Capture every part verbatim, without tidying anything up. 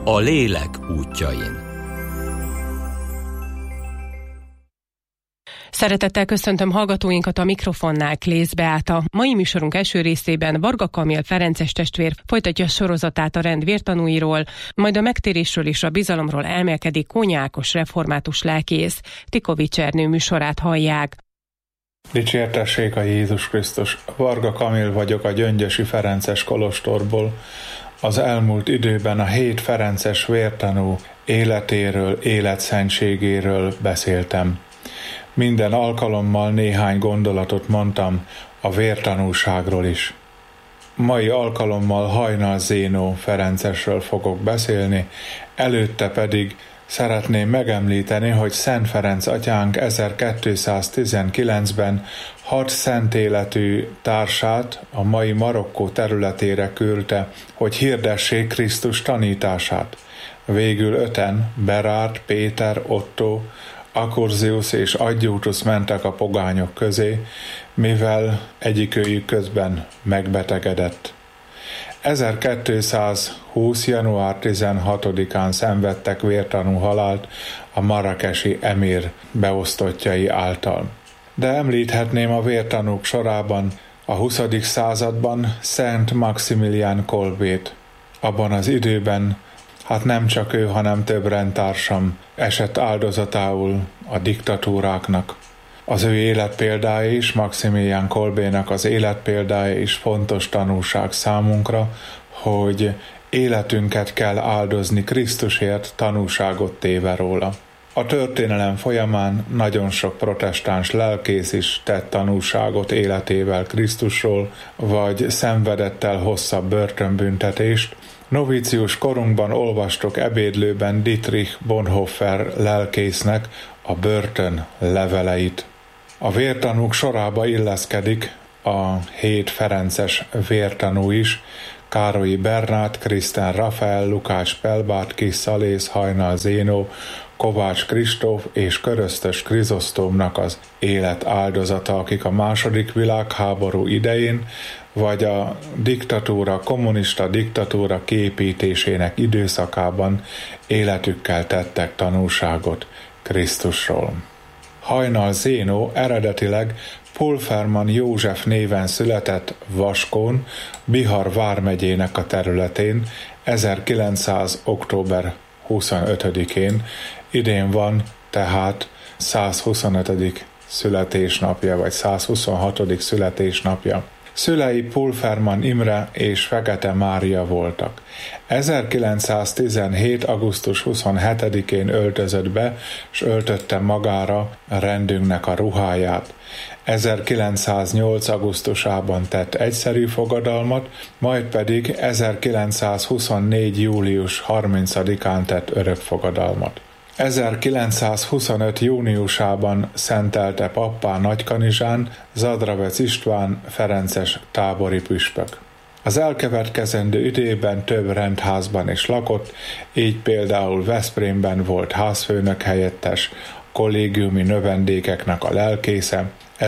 A lélek útjain. Szeretettel köszöntöm hallgatóinkat, a mikrofonnál Klész Beáta. Mai műsorunk első részében Varga Kamil ferences testvér folytatja sorozatát a rend vértanúiról, majd a megtérésről és a bizalomról elmélkedik Kónya Ákos református lelkész. Tikovics Ernő műsorát hallják. Dicsértessék a Jézus Krisztus! Varga Kamil vagyok a Gyöngyösi Ferences kolostorból. Az elmúlt időben a hét ferences vértanú életéről, életszentségéről beszéltem. Minden alkalommal néhány gondolatot mondtam a vértanúságról is. Mai alkalommal Hajnal Zénó ferencesről fogok beszélni, előtte pedig szeretném megemlíteni, hogy Szent Ferenc atyánk ezerkétszáztizenkilencben hat szentéletű társát a mai Marokkó területére küldte, hogy hirdessék Krisztus tanítását. Végül öten, Berárd, Péter, Otto, Akurzius és Adjutus mentek a pogányok közé, mivel egyikőjük közben megbetegedett. ezerkétszázhúsz. január tizenhatodikán szenvedtek vértanú halált a marrakesi emír beosztottjai által. De említhetném a vértanúk sorában a huszadik században Szent Maximilián Kolbét. Abban az időben hát nem csak ő, hanem több rendtársam esett áldozatául a diktatúráknak. Az ő életpéldája is, Maximilián Kolbénak az életpéldája is fontos tanúság számunkra, hogy életünket kell áldozni Krisztusért, tanúságot téve róla. A történelem folyamán nagyon sok protestáns lelkész is tett tanúságot életével Krisztusról, vagy szenvedett el hosszabb börtönbüntetést. Novícius korunkban olvastok ebédlőben Dietrich Bonhoeffer lelkésznek a börtön leveleit. A vértanúk sorába illeszkedik a hét ferences vértanú is, Károlyi Bernát, Krisztán Rafael, Lukács Pelbátki, Szalész, Hajnal Zénó, Kovács Kristóf és Köröztös Krizosztómnak az élet áldozata, akik a második világháború idején vagy a diktatúra, kommunista diktatúra kiépítésének időszakában életükkel tettek tanúságot Krisztusról. Hajnal Zénó eredetileg Pulferman József néven született Vaskón, Bihar vármegyének a területén ezerkilencszáz. október huszonötödikén, idén van tehát százhuszonötödik születésnapja, vagy százhuszonhatodik születésnapja. Szülei Pulferman Imre és Fekete Mária voltak. ezerkilencszáztizenhét. augusztus huszonhetedikén öltözött be, s öltötte magára a rendünknek a ruháját. ezerkilencszáznyolc. augusztusában tett egyszerű fogadalmat, majd pedig ezerkilencszázhuszonnégy. július harmincadikán tett örök fogadalmat. ezerkilencszázhuszonöt. júniusában szentelte pappá Nagykanizsán Zadravec István ferences tábori püspök. Az elkövetkezendő időben több rendházban is lakott, így például Veszprémben volt házfőnök helyettes, kollégiumi növendékeknek a lelkésze,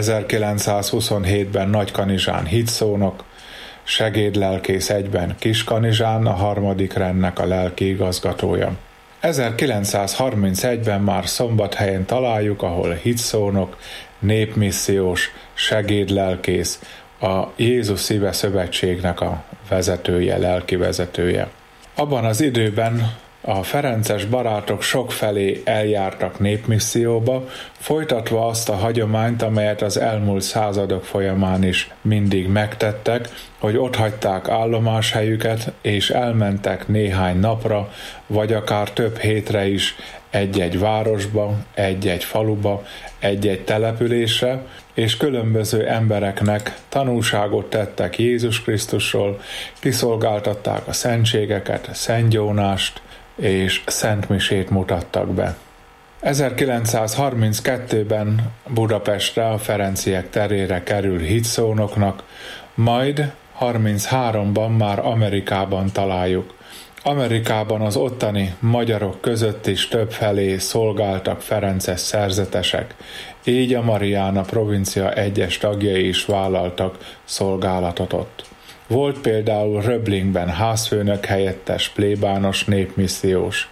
ezerkilencszázhuszonhétben Nagykanizsán hitszónok, segédlelkész egyben Kiskanizsán a harmadik rendnek a lelki igazgatója. ezerkilencszázharmincegyben már Szombathelyen találjuk, ahol hitszónok, népmissziós, segédlelkész, a Jézus Szíve Szövetségnek a vezetője, lelki vezetője. Abban az időben a ferences barátok sokfelé eljártak népmisszióba, folytatva azt a hagyományt, amelyet az elmúlt századok folyamán is mindig megtettek, hogy otthagyták állomáshelyüket, és elmentek néhány napra, vagy akár több hétre is egy-egy városba, egy-egy faluba, egy-egy településre, és különböző embereknek tanúságot tettek Jézus Krisztusról, kiszolgáltatták a szentségeket, szentgyónást, és szentmisét mutattak be. ezerkilencszázharminckettőben Budapestre a Ferenciek terére kerül hitszónoknak, majd harmincháromban már Amerikában találjuk. Amerikában az ottani magyarok között is többfelé szolgáltak ferences szerzetesek, így a Mariana provincia egyes tagjai is vállaltak szolgálatot ott. Volt például Röblingben házfőnök helyettes plébános népmissziós.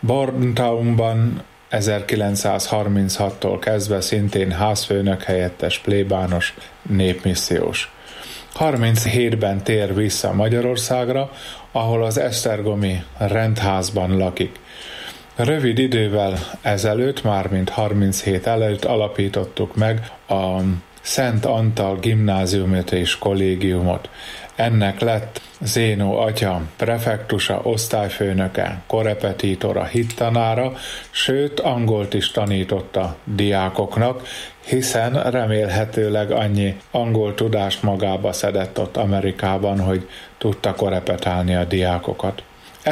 Borntaumban ezerkilencszázharminchattól kezdve szintén házfőnök helyettes plébános népmissziós. harminchétben tér vissza Magyarországra, ahol az esztergomi rendházban lakik. Rövid idővel ezelőtt, mármint harminchét előtt alapítottuk meg a Szent Antal gimnáziumot és kollégiumot. Ennek lett Zénó atya prefektusa, osztályfőnöke, korepetitora, hittanára, sőt angolt is tanította diákoknak, hiszen remélhetőleg annyi angol tudást magába szedett ott Amerikában, hogy tudta korepetálni a diákokat.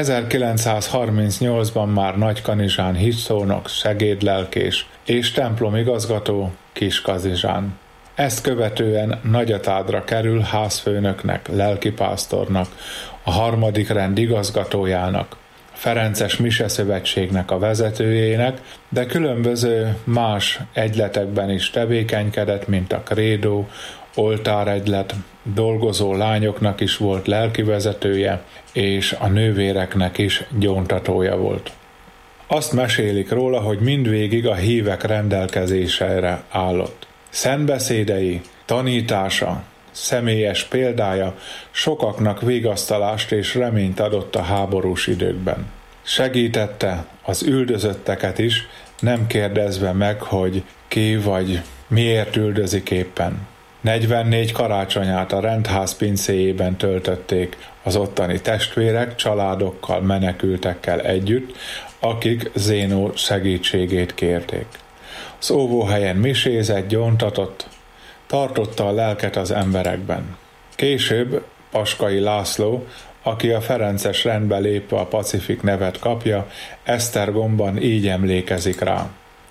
ezerkilencszázharmincnyolcban már Nagykanizsán hitszónok, segédlelkés és templomigazgató Kiskazizsán. Ezt követően Nagyatádra kerül házfőnöknek, lelkipásztornak, a harmadik rend igazgatójának, Ferences Miseszövetségnek a vezetőjének, de különböző más egyletekben is tevékenykedett, mint a Krédó, oltáregylet, dolgozó lányoknak is volt lelkivezetője, és a nővéreknek is gyóntatója volt. Azt mesélik róla, hogy mindvégig a hívek rendelkezésére állott. Szentbeszédei, tanítása, személyes példája sokaknak vigasztalást és reményt adott a háborús időkben. Segítette az üldözötteket is, nem kérdezve meg, hogy ki vagy miért üldözik éppen. negyvennégy karácsonyát a rendház pincéjében töltötték az ottani testvérek, családokkal, menekültekkel együtt, akik Zénó segítségét kérték. Az óvóhelyen misézett, gyóntatott, tartotta a lelket az emberekben. Később Paskai László, aki a ferences rendbe lépve a Pacifik nevet kapja, Esztergomban így emlékezik rá.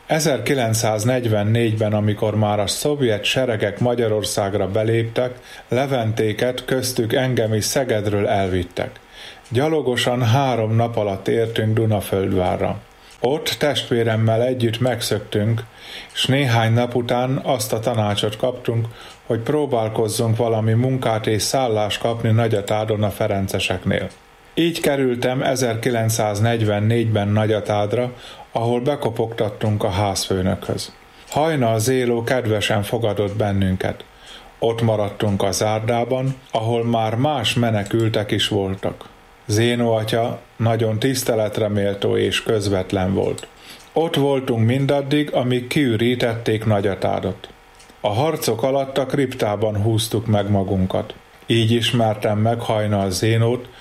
ezerkilencszáznegyvennégyben, amikor már a szovjet seregek Magyarországra beléptek, Leventéket, köztük engem is Szegedről elvittek. Gyalogosan három nap alatt értünk Dunaföldvárra. Ott testvéremmel együtt megszöktünk, és néhány nap után azt a tanácsot kaptunk, hogy próbálkozzunk valami munkát és szállást kapni Nagyatádon a ferenceseknél. Így kerültem ezerkilencszáznegyvennégyben Nagyatádra, ahol bekopogtattunk a házfőnökhöz. Hajnal Zéló kedvesen fogadott bennünket. Ott maradtunk a zárdában, ahol már más menekültek is voltak. Zénó atya nagyon tiszteletre méltó és közvetlen volt. Ott voltunk mindaddig, amíg kiürítették Nagyatádot. A harcok alatt a kriptában húztuk meg magunkat. Így ismertem meg Hajnal Zénót,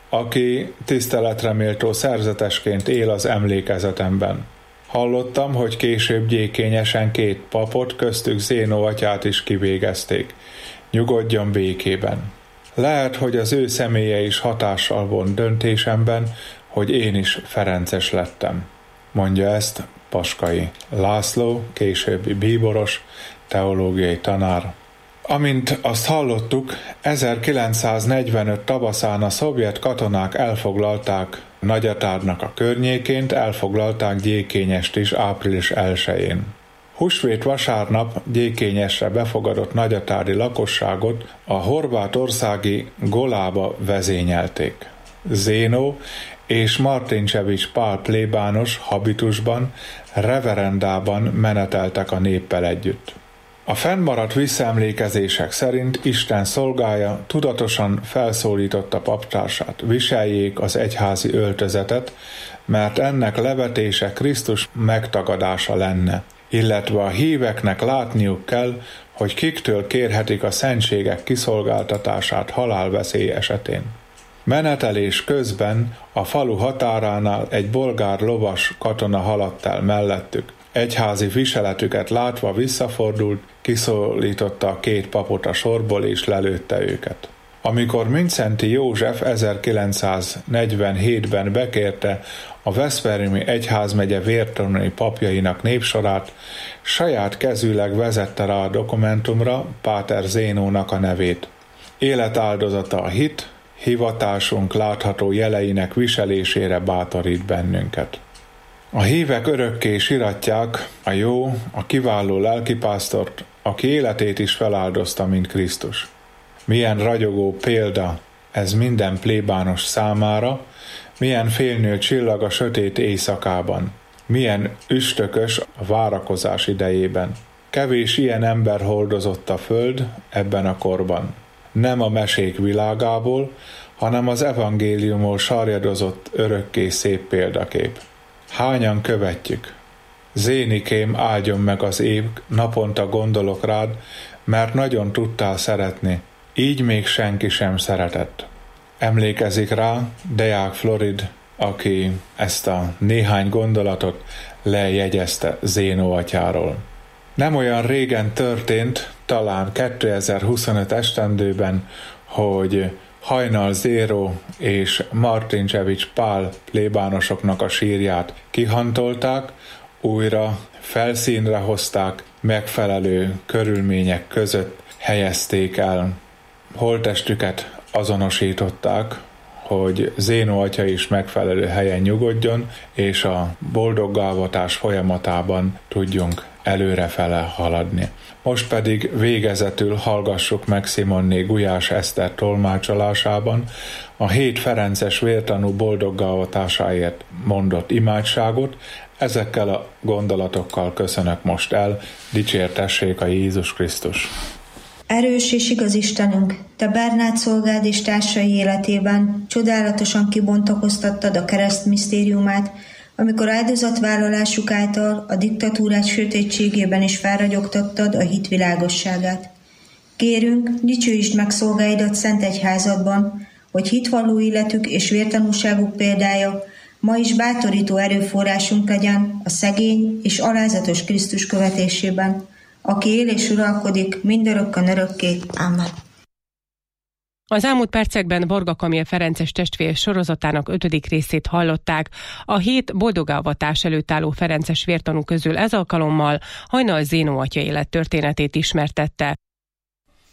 aki tiszteletre méltó szerzetesként él az emlékezetemben. Hallottam, hogy később gyékényesen két papot, köztük Zénó atyát is kivégezték. Nyugodjon békében. Lehet, hogy az ő személye is hatással volt döntésemben, hogy én is ferences lettem. Mondja ezt Paskai László, későbbi bíboros, teológiai tanár. Amint azt hallottuk, ezerkilencszáznegyvenöt tavaszán a szovjet katonák elfoglalták Nagyatádnak a környéként, elfoglalták Gyékényest is április elsején. Húsvét vasárnap Gyékényesre befogadott nagyatádi lakosságot a horvátországi Golába vezényelték. Zénó és Martincsevics Pál plébános habitusban, reverendában meneteltek a néppel együtt. A fennmaradt visszaemlékezések szerint Isten szolgája tudatosan felszólította paptársát, viseljék az egyházi öltözetet, mert ennek levetése Krisztus megtagadása lenne, illetve a híveknek látniuk kell, hogy kiktől kérhetik a szentségek kiszolgáltatását halálveszély esetén. Menetelés közben a falu határánál egy bolgár lovas katona haladt el mellettük. Egyházi viseletüket látva visszafordult, kiszólította a két papot a sorból és lelőtte őket. Amikor Mindszenty József ezerkilencszáznegyvenhétben bekérte a veszprémi egyházmegye vértanúi papjainak népsorát, saját kezűleg vezette rá a dokumentumra Páter Zénónak a nevét. Életáldozata a hit, hivatásunk látható jeleinek viselésére bátorít bennünket. A hívek örökké siratják a jó, a kiváló lelkipásztort, aki életét is feláldozta, mint Krisztus. Milyen ragyogó példa ez minden plébános számára, milyen félnő csillag a sötét éjszakában, milyen üstökös a várakozás idejében. Kevés ilyen ember hordozott a föld ebben a korban. Nem a mesék világából, hanem az evangéliumból sarjadozott örökké szép példakép. Hányan követjük? Zénikém, áldjon meg az év, naponta gondolok rád, mert nagyon tudtál szeretni, így még senki sem szeretett. Emlékezik rá Deák Florid, aki ezt a néhány gondolatot lejegyezte Zénó atyáról. Nem olyan régen történt, talán kétezer-huszonöt esztendőben, hogy Hajnal Zéró és Martincsevics Pál plébánosoknak a sírját kihantolták, újra felszínre hozták, megfelelő körülmények között helyezték el. Holttestüket azonosították, hogy Zénó atya is megfelelő helyen nyugodjon, és a boldoggalvatás folyamatában tudjunk előrefele haladni. Most pedig végezetül hallgassuk meg Simonné Gulyás Eszter tolmácsolásában a hét ferences vértanú boldoggalvatásáért mondott imádságot. Ezekkel a gondolatokkal köszönök most el, dicsértessék a Jézus Krisztus! Erős és igaz Istenünk, Te Bernát szolgád és társai életében csodálatosan kibontakoztattad a kereszt misztériumát, amikor áldozatvállalásuk által a diktatúrát sötétségében is felragyogtattad a hit világosságát. Kérünk, dicsőítsd meg szolgáidat szent egyházadban, hogy hitvalló életük és vértanúságuk példája ma is bátorító erőforrásunk legyen a szegény és alázatos Krisztus követésében, aki él és uralkodik mindörökkön örökké. Amen. Az elmúlt percekben Varga Kamil ferences testvér sorozatának ötödik részét hallották. A hét boldoggalvatás előtt álló ferences vértanú közül ez alkalommal Hajnal Zénó atya élettörténetét ismertette.